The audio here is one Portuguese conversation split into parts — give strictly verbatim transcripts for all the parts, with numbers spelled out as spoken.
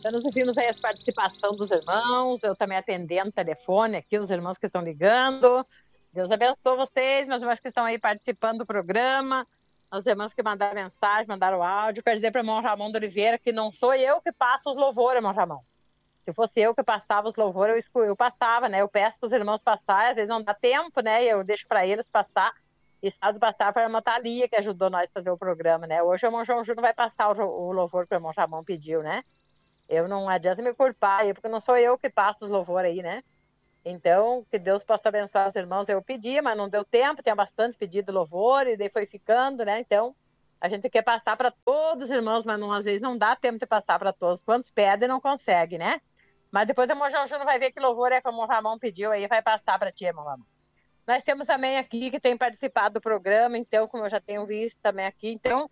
Então, nós ouvimos aí a participação dos irmãos, eu também atendendo o telefone aqui, os irmãos que estão ligando. Deus abençoe vocês, meus irmãos que estão aí participando do programa, os irmãos que mandaram mensagem, mandaram áudio. Quero dizer para o irmão Ramon de Oliveira que não sou eu que passo os louvores, irmão Ramon. Se fosse eu que passava os louvores, eu, eu passava, né? Eu peço para os irmãos passar, às vezes não dá tempo, né? Eu deixo para eles passar. E sábado passar para a irmã Thalia, que ajudou nós a fazer o programa, né? Hoje o irmão João Júnior vai passar o, o louvor que o irmão Ramon pediu, né? Eu não adianta me culpar, porque não sou eu que passo os louvores aí, né? Então, que Deus possa abençoar os irmãos. Eu pedi, mas não deu tempo, tinha bastante pedido louvor, e daí foi ficando, né? Então, a gente quer passar para todos os irmãos, mas não, às vezes não dá tempo de passar para todos. Quantos pedem, não consegue, né? Mas depois o irmão João Júnior vai ver que louvor é como o Ramon pediu aí, vai passar para ti, irmão Ramon. Nós temos também aqui que tem participado do programa, então, como eu já tenho visto também aqui, então,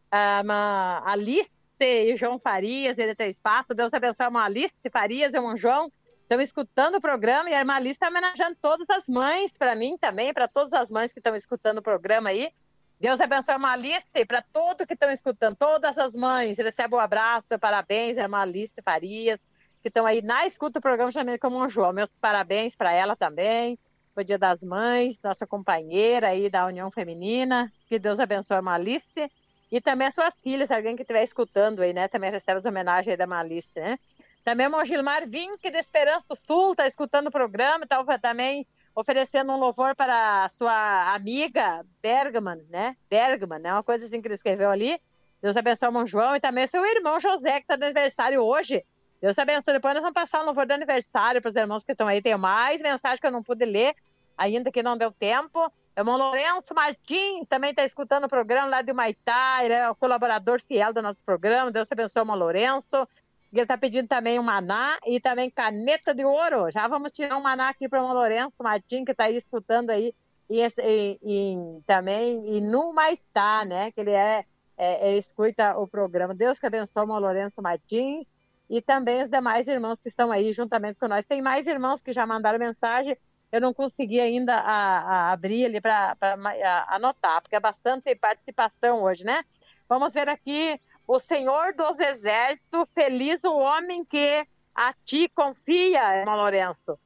a Alice e o João Farias, ele tem espaço, Deus abençoe a Alice Farias e o João, estão escutando o programa, e a irmã Alice está homenageando todas as mães, para mim também, para todas as mães que estão escutando o programa aí. Deus abençoe a Alice, para todos que estão escutando, todas as mães, recebe um abraço, parabéns, a irmã Alice Farias, que estão aí na escuta do programa também como o João. Meus parabéns para ela também. Foi Dia das Mães, nossa companheira aí da União Feminina. Que Deus abençoe a Malice. E também as suas filhas, alguém que estiver escutando aí, né? Também recebe as homenagens aí da Malice, né? Também o irmão Gilmar Vinck, de Esperança do Sul, está escutando o programa, está também oferecendo um louvor para a sua amiga Bergman, né? Bergman, né? Uma coisa assim que ele escreveu ali. Deus abençoe o irmão João e também o seu irmão José, que está de aniversário hoje. Deus abençoe. Depois nós vamos passar um louvor de aniversário para os irmãos que estão aí. Tem mais mensagem que eu não pude ler, ainda que não deu tempo. O irmão Lourenço Martins também está escutando o programa lá de Humaitá. Ele é o colaborador fiel do nosso programa. Deus abençoe o irmão Lourenço. Ele está pedindo também um maná e também caneta de ouro. Já vamos tirar um maná aqui para o irmão Lourenço Martins, que está aí escutando aí. E, e, e também e no Humaitá, né? Que ele é, é, ele escuta o programa. Deus que abençoe o irmão Lourenço Martins. E também os demais irmãos que estão aí juntamente com nós. Tem mais irmãos que já mandaram mensagem, eu não consegui ainda a, a abrir ali para anotar, porque é bastante participação hoje, né? Vamos ver aqui, o Senhor dos Exércitos, feliz o homem que a ti confia, irmão Lourenço.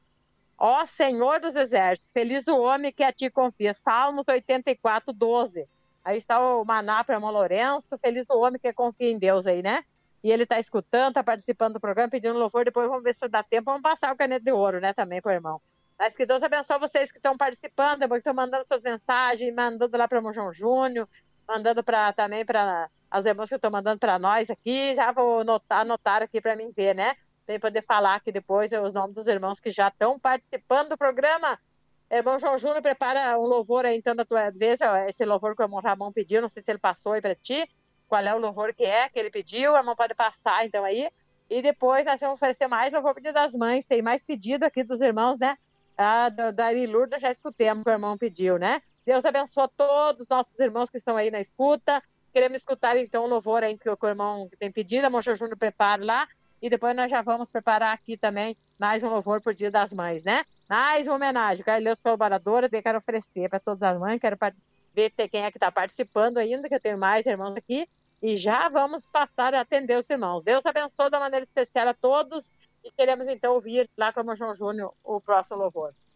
Ó Senhor dos Exércitos, feliz o homem que a ti confia. Salmos oitenta e quatro, doze. Aí está o maná para o irmão Lourenço, feliz o homem que confia em Deus aí, né? E ele está escutando, está participando do programa, pedindo louvor. Depois vamos ver se dá tempo. Vamos passar o caneta de ouro, né, também, para o irmão. Mas que Deus abençoe vocês que estão participando, depois que estão mandando suas mensagens, mandando lá para o irmão João Júnior, mandando pra, também para as irmãs que estão mandando para nós aqui. Já vou anotar, anotar aqui para mim ver, né? Para poder falar aqui depois os nomes dos irmãos que já estão participando do programa. Irmão João Júnior, prepara um louvor aí, então, da tua vez. Esse louvor que o irmão Ramon pediu, não sei se ele passou aí para ti. Qual é o louvor que é, que ele pediu, a irmã pode passar, então, aí. E depois nós vamos fazer mais louvor pro Dia das Mães, tem mais pedido aqui dos irmãos, né? Ah, da Ari Lourdes, já escutemos que o irmão pediu, né? Deus abençoe todos os nossos irmãos que estão aí na escuta. Queremos escutar, então, o louvor aí que o irmão tem pedido, a irmã Júnior prepara lá. E depois nós já vamos preparar aqui também mais um louvor pro Dia das Mães, né? Mais uma homenagem. Quero ler os colaboradores, eu quero oferecer para todas as mães, quero ver quem é que está participando ainda, que eu tenho mais irmãos aqui. E já vamos passar a atender os irmãos. Deus abençoe da maneira especial a todos. E queremos, então, ouvir lá com o irmão João Júnior o próximo louvor.